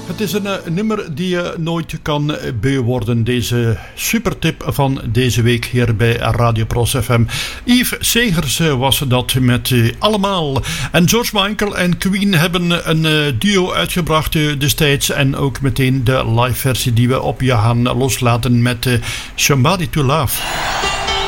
Het is een nummer die je nooit kan beu worden. Deze supertip van deze week hier bij Radio Pros FM. Yves Segers was dat met Allemaal. En George Michael en Queen hebben een duo uitgebracht destijds. En ook meteen de live versie die we op je gaan loslaten met Somebody to Love.